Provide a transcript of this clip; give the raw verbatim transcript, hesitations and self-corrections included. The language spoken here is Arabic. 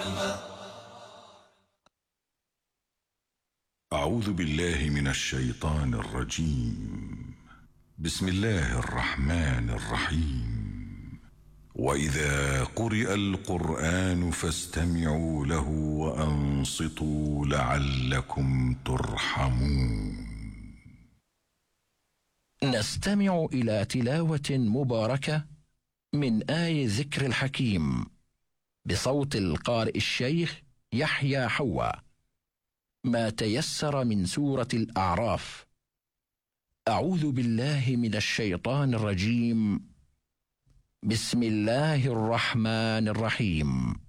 أعوذ بالله من الشيطان الرجيم. بسم الله الرحمن الرحيم. وإذا قرئ القرآن فاستمعوا له وأنصتوا لعلكم ترحمون. نستمع إلى تلاوة مباركة من آي ذكر الحكيم بصوت القارئ الشيخ يحيى حوا، ما تيسر من سورة الأعراف. أعوذ بالله من الشيطان الرجيم. بسم الله الرحمن الرحيم.